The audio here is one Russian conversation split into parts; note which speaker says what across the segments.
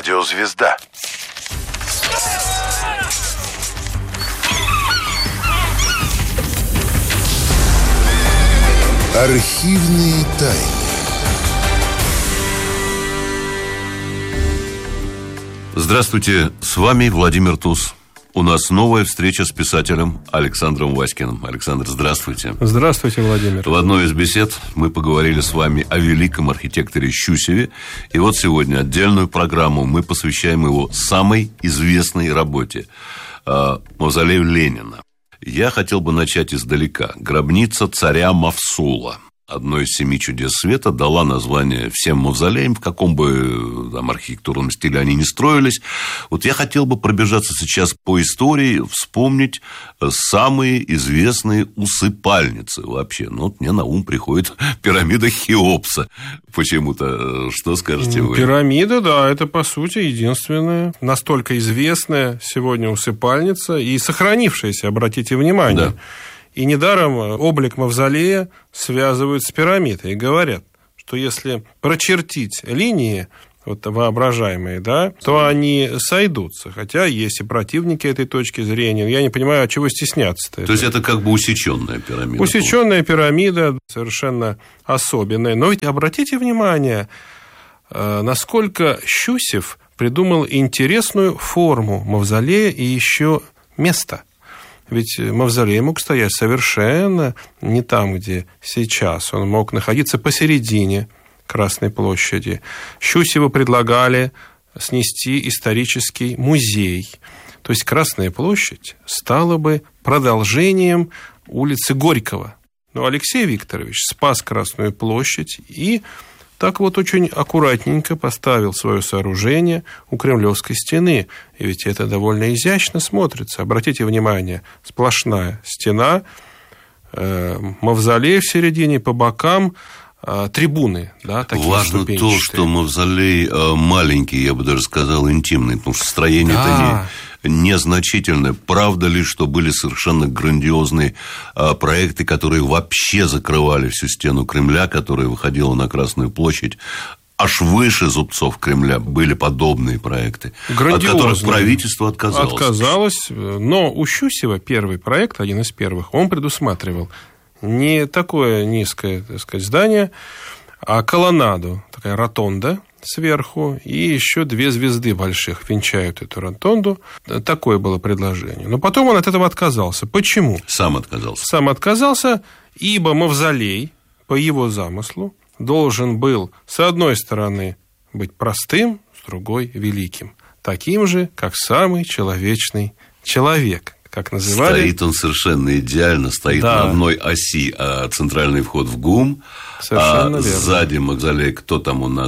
Speaker 1: Радиозвезда. Архивные тайны.
Speaker 2: Здравствуйте, с вами Владимир Туз. У нас новая встреча с писателем Александром Васькиным. Александр, здравствуйте.
Speaker 3: Здравствуйте, Владимир.
Speaker 2: В одной из бесед мы поговорили с вами о великом архитекторе Щусеве. И вот сегодня отдельную программу мы посвящаем его самой известной работе – мавзолею Ленина. Я хотел бы начать издалека. Гробница царя Мавсула. Одно из 7 чудес света, дала название всем мавзолеям, в каком бы там архитектурном стиле они ни строились. Вот я хотел бы пробежаться сейчас по истории, вспомнить самые известные усыпальницы вообще. Ну, вот мне на ум приходит пирамида Хеопса. Почему-то, что скажете вы?
Speaker 3: Пирамида, да, это, по сути, единственная, настолько известная сегодня усыпальница и сохранившаяся, обратите внимание. Да. И недаром облик мавзолея связывают с пирамидой и говорят, что если прочертить линии вот, воображаемые, да, то они сойдутся. Хотя есть и противники этой точки зрения. Я не понимаю, от чего стесняться-то.
Speaker 2: То есть это как бы усеченная пирамида?
Speaker 3: Усеченная пирамида, совершенно особенная. Но ведь обратите внимание, насколько Щусев придумал интересную форму мавзолея и еще место. Ведь мавзолей мог стоять совершенно не там, где сейчас. Он мог находиться посередине Красной площади. Щусеву предлагали снести исторический музей. То есть Красная площадь стала бы продолжением улицы Горького. Но Алексей Викторович спас Красную площадь и так вот очень аккуратненько поставил свое сооружение у Кремлевской стены. И ведь это довольно изящно смотрится. Обратите внимание, сплошная стена, мавзолей в середине, по бокам трибуны. Да, такие
Speaker 2: важно то, что мавзолей маленький, я бы даже сказал, интимный, потому что строение-то незначительное. Правда ли, что были совершенно грандиозные проекты, которые вообще закрывали всю стену Кремля, которая выходила на Красную площадь? Аж выше зубцов Кремля были подобные проекты, от которых правительство отказалось.
Speaker 3: Отказалось, но у Щусева первый проект, один из первых, он предусматривал не такое низкое, так сказать, здание, а колоннаду, такая ротонда сверху, и еще 2 звезды больших венчают эту ротонду. Такое было предложение. Но потом он от этого отказался. Почему?
Speaker 2: Сам отказался.
Speaker 3: Сам отказался, ибо мавзолей, по его замыслу, должен был, с одной стороны, быть простым, с другой – великим. Таким же, как самый человечный человек. Как называли.
Speaker 2: Стоит он совершенно идеально, стоит на одной оси, центральный вход в ГУМ,
Speaker 3: совершенно верно.
Speaker 2: Сзади мавзолей, кто там у нас?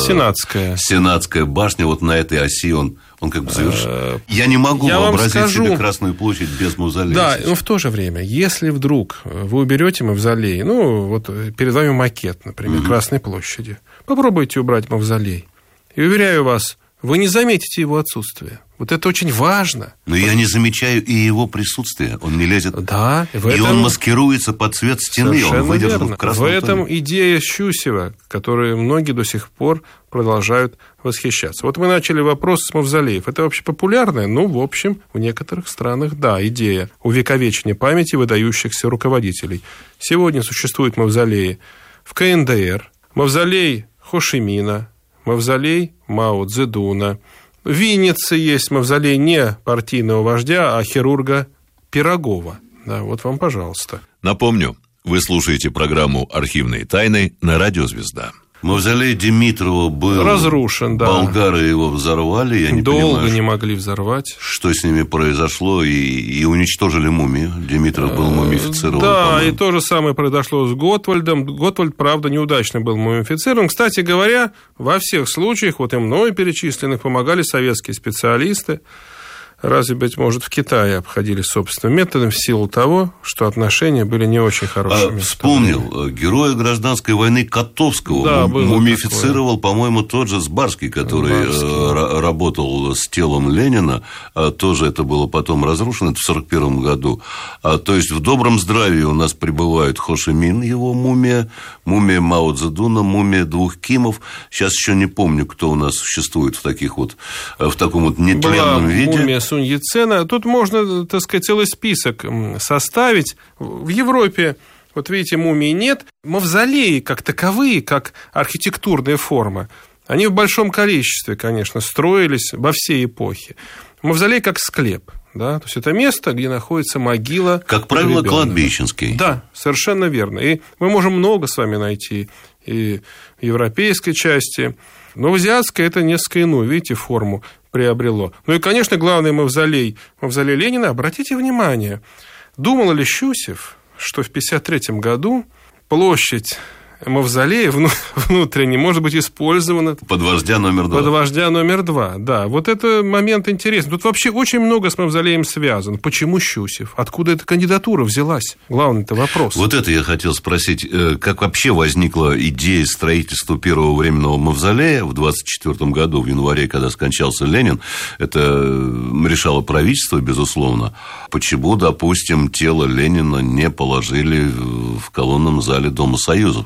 Speaker 3: Сенатская
Speaker 2: башня, вот на этой оси он как бы завершен. Я не могу вообразить себе Красную площадь без мавзолея.
Speaker 3: Да, но в то же время, если вдруг вы уберете мавзолей, ну, вот перед вами макет, например, Красной площади, попробуйте убрать мавзолей, и уверяю вас, вы не заметите его отсутствие. Вот это очень важно.
Speaker 2: Но я не замечаю и его присутствия. Он не лезет.
Speaker 3: Да,
Speaker 2: и он маскируется под цвет стены. Он выдержан в красном тоне.
Speaker 3: В этом идея Щусева, которой многие до сих пор продолжают восхищаться. Вот мы начали вопрос с мавзолеев. Это вообще популярная? Ну, в общем, в некоторых странах, да, идея увековечения памяти выдающихся руководителей. Сегодня существуют мавзолеи в КНДР, мавзолей Хошимина, мавзолей Мао Цзэдуна. В Виннице есть мавзолей не партийного вождя, а хирурга Пирогова. Да, вот вам, пожалуйста.
Speaker 2: Напомню, вы слушаете программу «Архивные тайны» на Радио «Звезда». Мавзолей Димитрова был
Speaker 3: разрушен, да.
Speaker 2: Болгары его взорвали, я не
Speaker 3: долго
Speaker 2: понимаю,
Speaker 3: не могли взорвать.
Speaker 2: Что с ними произошло, и уничтожили мумию. Димитров был мумифицирован.
Speaker 3: Да,
Speaker 2: по-моему.
Speaker 3: И то же самое произошло с Готвальдом. Готвальд, правда, неудачно был мумифицирован. Кстати говоря, во всех случаях, вот и мной перечисленных, помогали советские специалисты. Разве, быть может, в Китае обходили собственным методом в силу того, что отношения были не очень хорошими.
Speaker 2: Вспомнил, героя гражданской войны Котовского мумифицировал, по-моему, тот же Сбарский, который работал с телом Ленина, тоже это было потом разрушено, это в 1941 году. То есть в добром здравии у нас пребывают Хо Ши Мин, его мумия Мао Цзэдуна, мумия двух Кимов. Сейчас еще не помню, кто у нас существует в таком вот нетленном виде.
Speaker 3: Мумия Сунь Яцена. Тут можно, так сказать, целый список составить. В Европе, вот видите, мумии нет. Мавзолеи как таковые, как архитектурная форма, они в большом количестве, конечно, строились во все эпохи. Мавзолей как склеп, да, то есть это место, где находится могила.
Speaker 2: Как правило, кладбищенский.
Speaker 3: Да, совершенно верно. И мы можем много с вами найти и в европейской части, но в азиатской это несколько иную, видите, форму приобрело. Ну и, конечно, главный мавзолей Ленина, обратите внимание, думал ли Щусев, что в 1953 году площадь мавзолея внутренне может быть использована
Speaker 2: под вождя номер 2.
Speaker 3: Под вождя номер 2, да. Вот это момент интересный. Тут вообще очень много с мавзолеем связано. Почему Щусев? Откуда эта кандидатура взялась? Главный-то вопрос.
Speaker 2: Вот это я хотел спросить. Как вообще возникла идея строительства первого временного мавзолея в 1924 году, в январе, когда скончался Ленин? Это решало правительство, безусловно. Почему, допустим, тело Ленина не положили в колонном зале Дома Союзов?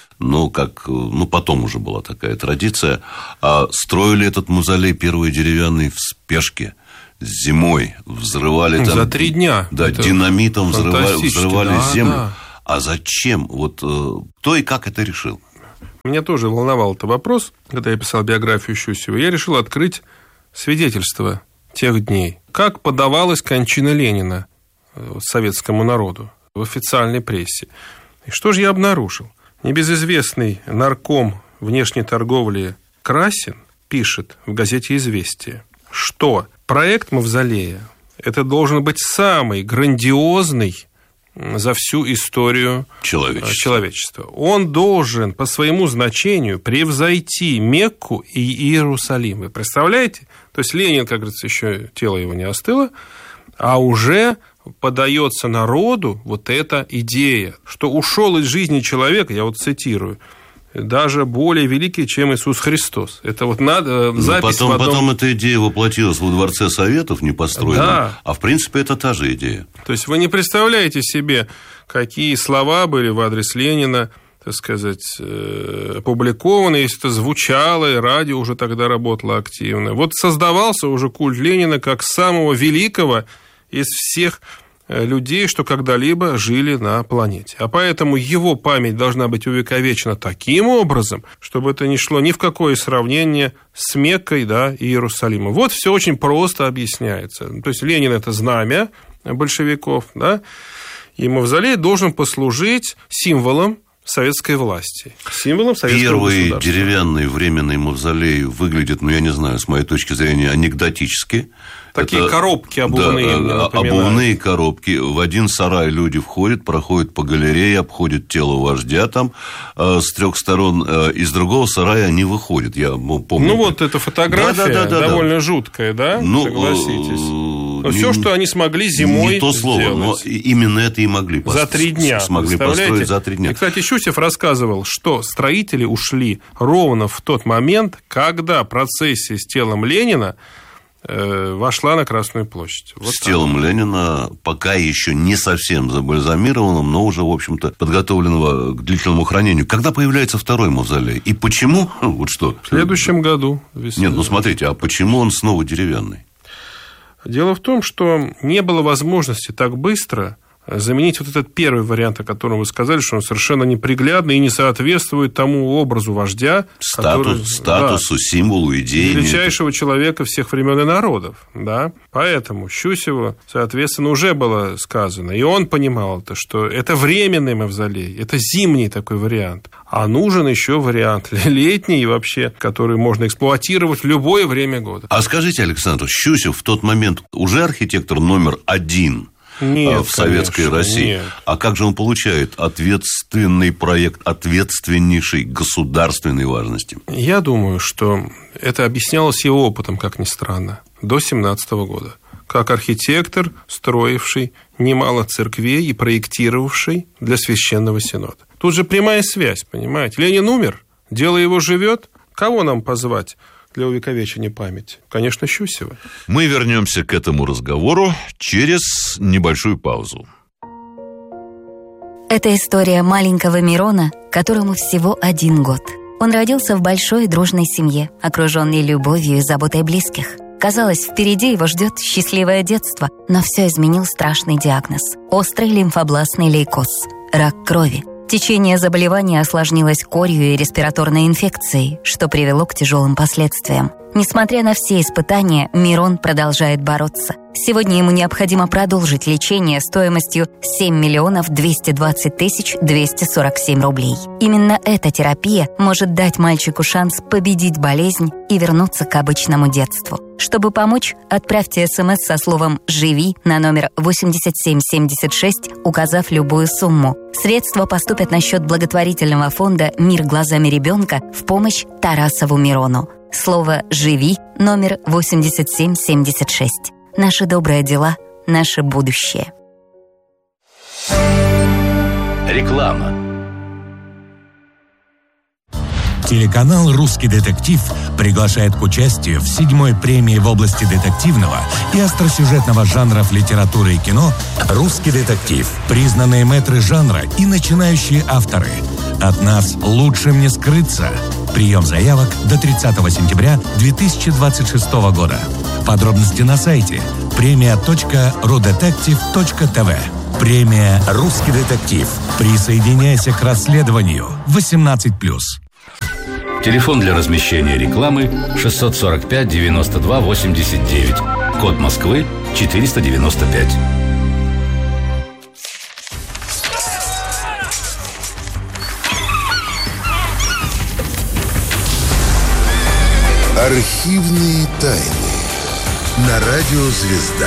Speaker 2: Потом уже была такая традиция. А строили этот мавзолей первый деревянный в спешке. Зимой взрывали там...
Speaker 3: За 3 дня.
Speaker 2: Да, динамитом взрывали землю.
Speaker 3: Да.
Speaker 2: А зачем? Кто и как это решил?
Speaker 3: Меня тоже волновал этот вопрос, когда я писал биографию Щусева. Я решил открыть свидетельство тех дней. Как подавалась кончина Ленина советскому народу в официальной прессе. И что же я обнаружил? Небезызвестный нарком внешней торговли Красин пишет в газете «Известия», что проект мавзолея – это должен быть самый грандиозный за всю историю человечества. Он должен по своему значению превзойти Мекку и Иерусалим. Вы представляете? То есть Ленин, как говорится, еще тело его не остыло, а уже подается народу вот эта идея, что ушел из жизни человека, я вот цитирую, даже более великий, чем Иисус Христос. Это вот надо запись
Speaker 2: потом эта идея воплотилась во Дворце Советов непостроенном, да. А в принципе это та же идея.
Speaker 3: То есть вы не представляете себе, какие слова были в адрес Ленина, так сказать, опубликованы, если это звучало, и радио уже тогда работало активно. Вот создавался уже культ Ленина как самого великого из всех людей, что когда-либо жили на планете. А поэтому его память должна быть увековечена таким образом, чтобы это не шло ни в какое сравнение с Меккой, да, и Иерусалимом. Вот все очень просто объясняется. То есть Ленин – это знамя большевиков, да, и мавзолей должен послужить символом советской власти. Символом советского государства.
Speaker 2: Первый деревянный временный мавзолей выглядит, я не знаю, с моей точки зрения, анекдотически.
Speaker 3: Такие коробки обувные.
Speaker 2: Да, обувные коробки. В один сарай люди входят, проходят по галерее, обходят тело вождя там с 3 сторон. Из другого сарая они выходят. Я помню.
Speaker 3: Вот эта фотография довольно жуткая, да? Согласитесь. Все, что они смогли зимой
Speaker 2: не то слово,
Speaker 3: сделать.
Speaker 2: Но именно это и могли
Speaker 3: за 3 дня.
Speaker 2: Смогли построить за 3 дня.
Speaker 3: И, кстати, Щусев рассказывал, что строители ушли ровно в тот момент, когда процессия с телом Ленина вошла на Красную площадь.
Speaker 2: Вот с телом Ленина, пока еще не совсем забальзамированным, но уже, в общем-то, подготовленного к длительному хранению. Когда появляется второй мавзолей? И почему? Вот что?
Speaker 3: В следующем году.
Speaker 2: Нет, смотрите, а почему он снова деревянный?
Speaker 3: Дело в том, что не было возможности так быстро заменить вот этот первый вариант, о котором вы сказали, что он совершенно неприглядный и не соответствует тому образу вождя.
Speaker 2: Статусу, символу, идее.
Speaker 3: Величайшего человека всех времен и народов. Да? Поэтому Щусеву, соответственно, уже было сказано, и он понимал это, что это временный мавзолей, это зимний такой вариант. А нужен еще вариант летний вообще, который можно эксплуатировать в любое время года.
Speaker 2: А скажите, Александр, Щусев в тот момент уже архитектор номер 1 в советской России.
Speaker 3: Нет.
Speaker 2: А как же он получает ответственный проект, ответственнейшей государственной важности?
Speaker 3: Я думаю, что это объяснялось его опытом, как ни странно, до 1917 года. Как архитектор, строивший немало церквей и проектировавший для Священного Синода. Тут же прямая связь, понимаете? Ленин умер, дело его живет. Кого нам позвать для увековечения памяти? Конечно, Щусева.
Speaker 2: Мы вернемся к этому разговору через небольшую паузу.
Speaker 4: Это история маленького Мирона, которому всего 1 год. Он родился в большой и дружной семье, окруженный любовью и заботой близких. Казалось, впереди его ждет счастливое детство, но все изменил страшный диагноз – острый лимфобластный лейкоз – рак крови. Течение заболевания осложнилось корью и респираторной инфекцией, что привело к тяжелым последствиям. Несмотря на все испытания, Мирон продолжает бороться. Сегодня ему необходимо продолжить лечение стоимостью 7 220 247 рублей. Именно эта терапия может дать мальчику шанс победить болезнь и вернуться к обычному детству. Чтобы помочь, отправьте СМС со словом «Живи» на номер 8776, указав любую сумму. Средства поступят на счет благотворительного фонда «Мир глазами ребенка» в помощь Тарасову Мирону. Слово «Живи» номер 8776. Наши добрые дела, наше будущее.
Speaker 5: Реклама.
Speaker 6: Телеканал «Русский детектив» приглашает к участию в 7-й премии в области детективного и остросюжетного жанров литературы и кино «Русский детектив». Признанные мэтры жанра и начинающие авторы. От нас лучшим не скрыться. Прием заявок до 30 сентября 2026 года. Подробности на сайте premia.rudetective.tv. Премия «Русский детектив». Присоединяйся к расследованию. 18+.
Speaker 5: Телефон для размещения рекламы 645 92 89. Код Москвы 495.
Speaker 1: Архивные тайны. На радио «Звезда».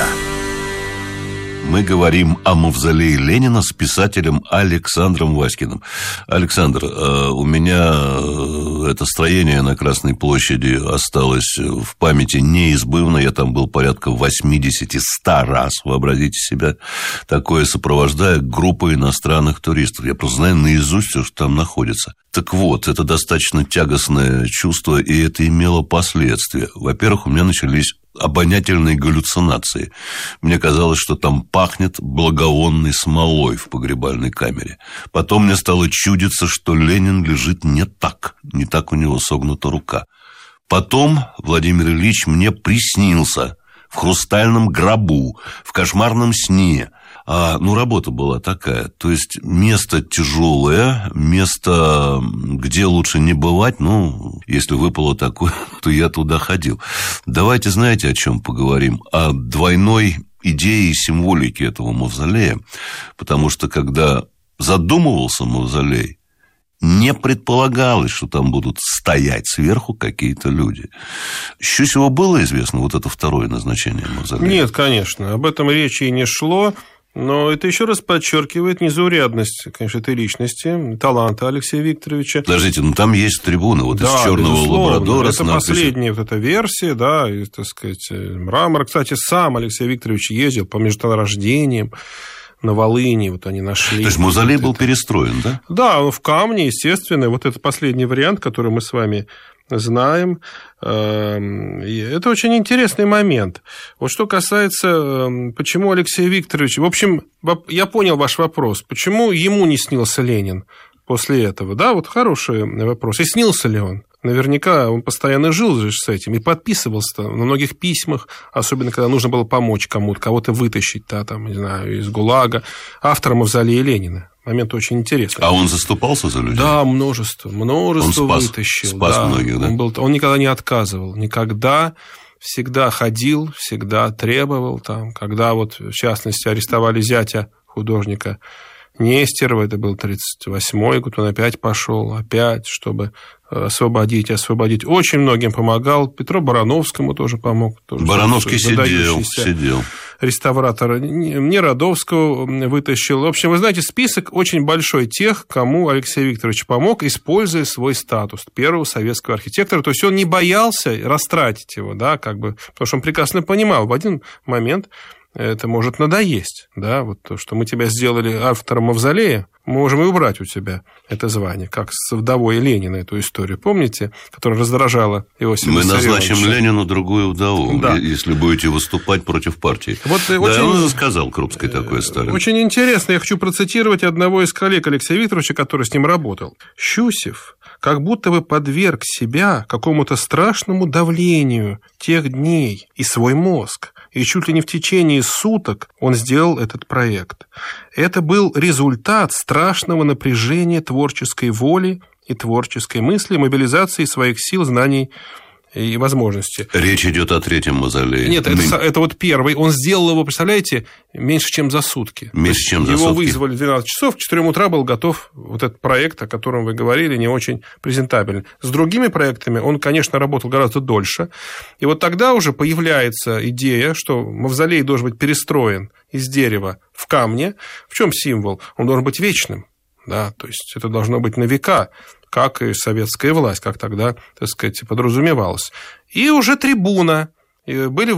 Speaker 2: Мы говорим о мавзолее Ленина с писателем Александром Васькиным. Александр, у меня это строение на Красной площади осталось в памяти неизбывно. Я там был порядка 80-100 раз. Вообразите себя, такое сопровождая группой иностранных туристов. Я просто знаю наизусть все, что там находится. Так вот, это достаточно тягостное чувство, и это имело последствия. Во-первых, у меня начались обонятельные галлюцинации. Мне казалось, что там пахнет благовонной смолой в погребальной камере. Потом мне стало чудиться, что Ленин лежит не так у него согнута рука. Потом Владимир Ильич мне приснился в хрустальном гробу, в кошмарном сне. Работа была такая. То есть место тяжелое, место, где лучше не бывать. Если выпало такое, то я туда ходил. Давайте, знаете, о чем поговорим? О двойной идее и символике этого мавзолея. Потому что, когда задумывался мавзолей, не предполагалось, что там будут стоять сверху какие-то люди. Щусеву было известно вот это второе назначение мавзолея?
Speaker 3: Нет, конечно, об этом речи и не шло. Но это еще раз подчеркивает незаурядность, конечно, этой личности, таланта Алексея Викторовича.
Speaker 2: Подождите, там есть трибуны из черного лабрадора.
Speaker 3: Это последняя вот эта версия, и, так сказать, мрамор. Кстати, сам Алексей Викторович ездил по месторождениям на Волыни, они нашли. То
Speaker 2: есть мавзолей был перестроен, да?
Speaker 3: Да, в камне, естественно. Это последний вариант, который мы с вами знаем. Это очень интересный момент. Вот что касается, почему Алексей Викторович... В общем, я понял ваш вопрос. Почему ему не снился Ленин после этого? Хороший вопрос. И снился ли он? Наверняка он постоянно жил же с этим и подписывался на многих письмах, особенно когда нужно было помочь кому-то, кого-то вытащить, из ГУЛАГа, автора мавзолея Ленина. Момент очень интересный.
Speaker 2: А он заступался за людей?
Speaker 3: Да, множество вытащил.
Speaker 2: Спас многих, да?
Speaker 3: Он никогда не отказывал, никогда, всегда ходил, всегда требовал. Когда в частности, арестовали зятя художника Нестерова, это был 1938 год, он опять пошел, чтобы освободить. Очень многим помогал. Петру Барановскому тоже помог.
Speaker 2: Барановский сидел.
Speaker 3: Реставратора Неродовского вытащил. В общем, вы знаете, список очень большой тех, кому Алексей Викторович помог, используя свой статус первого советского архитектора. То есть он не боялся растратить его, потому что он прекрасно понимал, в один момент это может надоесть, да, вот то, что мы тебя сделали автором мавзолея, мы можем и убрать у тебя это звание, как с вдовой Ленина эту историю, помните, которая раздражала Иосифа Виссарионовича?
Speaker 2: Мы назначим Ленину другую вдову,
Speaker 3: да.
Speaker 2: Если будете выступать против партии.
Speaker 3: Вот
Speaker 2: да,
Speaker 3: очень,
Speaker 2: он сказал Крупской такое Сталин.
Speaker 3: Очень интересно, я хочу процитировать одного из коллег Алексея Викторовича, который с ним работал. Щусев как будто бы подверг себя какому-то страшному давлению тех дней и свой мозг. И чуть ли не в течение суток он сделал этот проект. Это был результат страшного напряжения творческой воли и творческой мысли, мобилизации своих сил, знаний и возможностей.
Speaker 2: Речь идет о третьем мавзолее.
Speaker 3: Нет, это вот первый. Он сделал его, представляете, меньше, чем за сутки.
Speaker 2: Меньше, чем за сутки.
Speaker 3: Его вызвали в 12 часов, к 4 утра был готов вот этот проект, о котором вы говорили, не очень презентабельный. С другими проектами он, конечно, работал гораздо дольше. И вот тогда уже появляется идея, что мавзолей должен быть перестроен из дерева в камне. В чем символ? Он должен быть вечным. Да, то есть это должно быть на века, как и советская власть, как тогда, так сказать, подразумевалось. И уже трибуна, были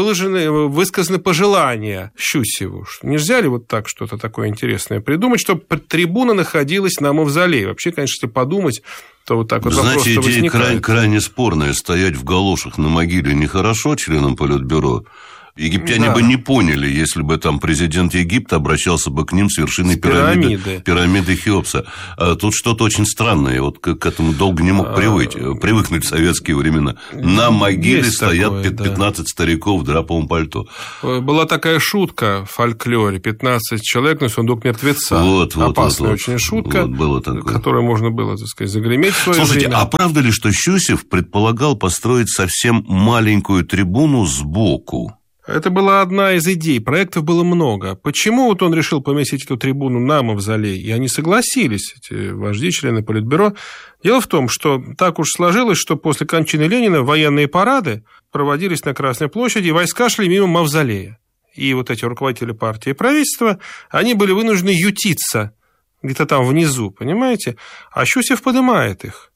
Speaker 3: высказаны пожелания Щусеву. Нельзя ли вот так что-то такое интересное придумать, чтобы трибуна находилась на мавзолее? Вообще, конечно, если подумать, то вот так вот вопрос возникает.
Speaker 2: Знаете, идея крайне спорная. Стоять в галошах на могиле нехорошо членам Политбюро. Египтяне бы не поняли, если бы там президент Египта обращался бы к ним с вершины пирамиды Хеопса. А тут что-то очень странное. Вот к этому долго не мог привыкнуть в советские времена. На могиле стоят 15 стариков в драповом пальто.
Speaker 3: Была такая шутка в фольклоре. 15 человек на сундук мертвеца. Опасная очень шутка, которую можно было, так сказать, загреметь в свое время.
Speaker 2: Слушайте, а правда ли, что Щусев предполагал построить совсем маленькую трибуну сбоку?
Speaker 3: Это была одна из идей. Проектов было много. Почему вот он решил поместить эту трибуну на мавзолей? И они согласились, эти вожди, члены Политбюро. Дело в том, что так уж сложилось, что после кончины Ленина военные парады проводились на Красной площади, и войска шли мимо мавзолея. И вот эти руководители партии и правительства, они были вынуждены ютиться где-то там внизу, понимаете? А Щусев поднимает их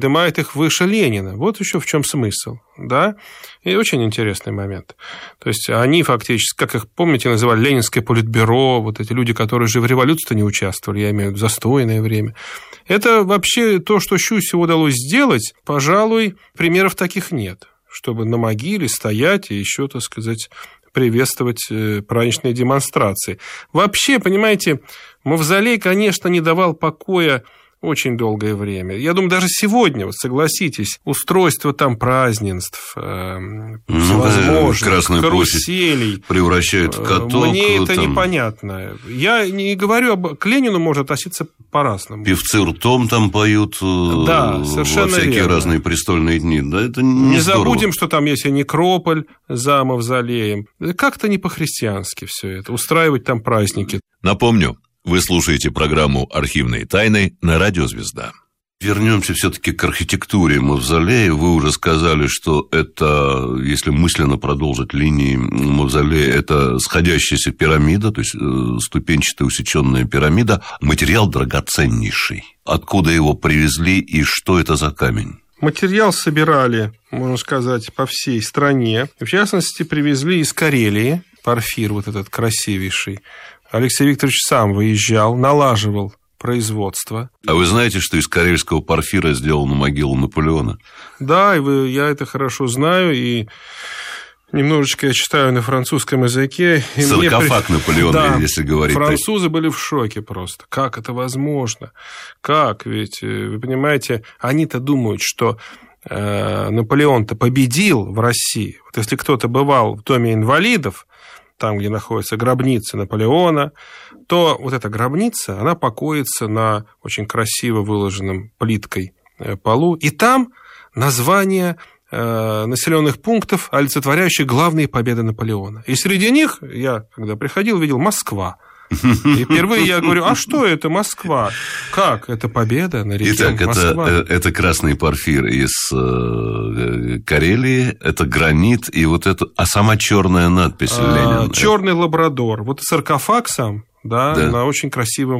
Speaker 3: выше Ленина. Вот еще в чем смысл, да? И очень интересный момент. То есть они фактически, как их, помните, называли Ленинское политбюро, вот эти люди, которые же в революции не участвовали, я имею в виду застойное время. Это вообще то, что Щусеву удалось сделать, пожалуй, примеров таких нет, чтобы на могиле стоять и еще, так сказать, приветствовать праздничные демонстрации. Вообще, понимаете, мавзолей, конечно, не давал покоя очень долгое время. Я думаю, даже сегодня, вот согласитесь, устройство там празднеств, всевозможных, каруселей
Speaker 2: превращают в каток.
Speaker 3: Мне это непонятно. Я не говорю к Ленину, может относиться по-разному.
Speaker 2: Певцы ртом там поют во всякие разные престольные дни. Да, это не
Speaker 3: забудем, что там есть и некрополь за мавзолеем. Как-то не по-христиански все это. Устраивать там праздники.
Speaker 5: Напомню, вы слушаете программу «Архивные тайны» на Радио «Звезда».
Speaker 2: Вернемся все-таки к архитектуре мавзолея. Вы уже сказали, что это, если мысленно продолжить линии мавзолея, это сходящаяся пирамида, то есть ступенчатая усеченная пирамида. Материал драгоценнейший. Откуда его привезли и что это за камень?
Speaker 3: Материал собирали, можно сказать, по всей стране. В частности, привезли из Карелии порфир, вот этот красивейший. Алексей Викторович сам выезжал, налаживал производство.
Speaker 2: А вы знаете, что из карельского порфира сделана могила Наполеона?
Speaker 3: Да, я это хорошо знаю, и немножечко я читаю на французском языке.
Speaker 2: Саркофаг Наполеона, да, если говорить.
Speaker 3: Французы были в шоке просто. Как это возможно? Как? Ведь, вы понимаете, они-то думают, что Наполеон-то победил в России. Вот если кто-то бывал в доме инвалидов, там, где находится гробница Наполеона, то вот эта гробница, она покоится на очень красиво выложенном плиткой полу, и там названия населенных пунктов, олицетворяющих главные победы Наполеона. И среди них, я, когда приходил, видел Москва. И впервые я говорю, а что это Москва? Как? Это победа на реке Москва?
Speaker 2: Итак, это красный порфир из Карелии, это гранит, и вот это... А сама черная надпись Ленина?
Speaker 3: Черный лабрадор. Вот саркофаг сам, да, на очень красивом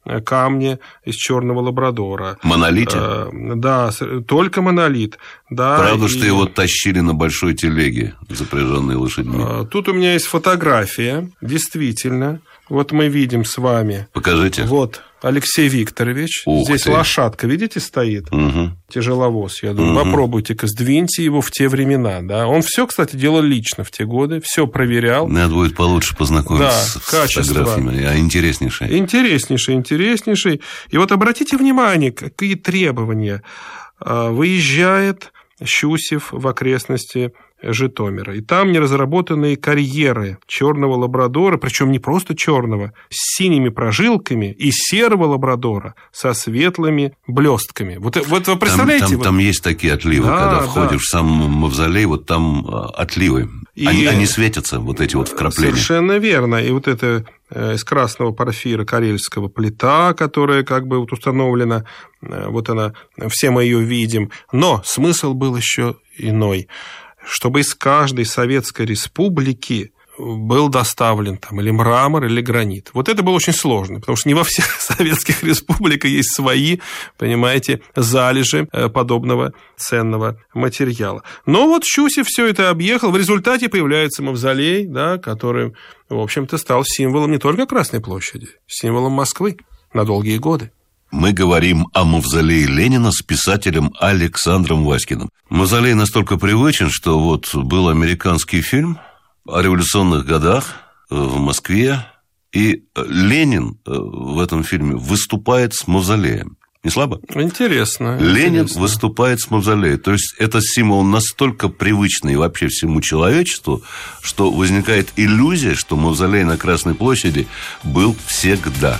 Speaker 3: камне из черного лабрадора.
Speaker 2: Монолите?
Speaker 3: Да, только монолит. Да,
Speaker 2: правда, что его тащили на большой телеге, запряженной лошадьми?
Speaker 3: Тут у меня есть фотография, действительно. Вот мы видим с вами.
Speaker 2: Покажите.
Speaker 3: Вот Алексей Викторович.
Speaker 2: Ух
Speaker 3: здесь
Speaker 2: ты.
Speaker 3: лошадка, видите, стоит?
Speaker 2: Угу.
Speaker 3: Тяжеловоз, я думаю. Попробуйте-ка, сдвиньте его в те времена. Да? Он все, кстати, делал лично в те годы, все проверял.
Speaker 2: Надо будет получше познакомиться с
Speaker 3: качество.
Speaker 2: фотографиями. А интереснейший.
Speaker 3: Интереснейший. И вот обратите внимание, какие требования. Выезжает Щусев в окрестности Житомира. И там неразработанные карьеры черного лабрадора, причем не просто черного, с синими прожилками, и серого лабрадора со светлыми блестками. Вот вы представляете?
Speaker 2: Там есть такие отливы, когда входишь в сам мавзолей, вот там отливы. Они светятся, вот эти вот вкрапления.
Speaker 3: Совершенно верно. И вот это из красного порфира карельского плита, которая как бы вот установлена, вот она, все мы ее видим. Но смысл был еще иной. Чтобы из каждой советской республики был доставлен там или мрамор, или гранит. Вот это было очень сложно, потому что не во всех советских республиках есть свои, понимаете, залежи подобного ценного материала. Но вот Щусев все это объехал, в результате появляется мавзолей, да, который, в общем-то, стал символом не только Красной площади, символом Москвы на долгие годы.
Speaker 2: Мы говорим о мавзолее Ленина с писателем Александром Васькиным. Мавзолей настолько привычен, что вот был американский фильм о революционных годах в Москве, и Ленин в этом фильме выступает с мавзолеем. Не слабо?
Speaker 3: Интересно.
Speaker 2: Ленин выступает с мавзолеем. То есть, это символ настолько привычный вообще всему человечеству, что возникает иллюзия, что мавзолей на Красной площади был всегда.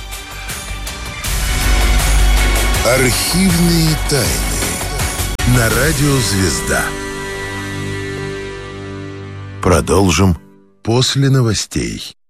Speaker 1: Архивные тайны на радио «Звезда». Продолжим после новостей.